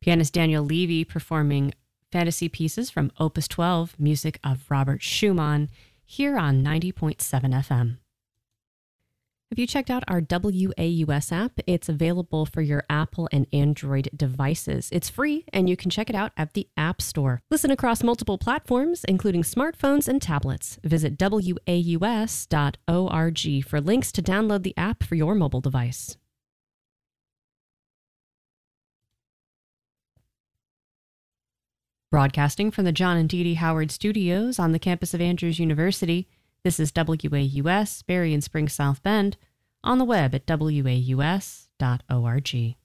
Pianist Daniel Levy performing fantasy pieces from Opus 12, music of Robert Schumann, here on 90.7 FM. Have you checked out our WAUS app? It's available for your Apple and Android devices. It's free, and you can check it out at the App Store. Listen across multiple platforms, including smartphones and tablets. Visit WAUS.org for links to download the app for your mobile device. Broadcasting from the John and Dee Dee Howard Studios on the campus of Andrews University, this is WAUS, Berry and Spring, South Bend, on the web at WAUS.org.